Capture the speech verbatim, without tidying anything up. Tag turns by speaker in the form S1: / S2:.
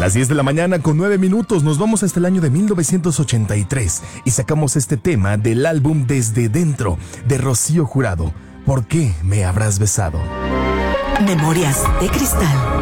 S1: las diez de la mañana con nueve minutos nos vamos hasta el año de mil novecientos ochenta y tres y sacamos este tema del álbum Desde Dentro de Rocío Jurado. ¿Por qué me habrás besado?
S2: Memorias de Cristal.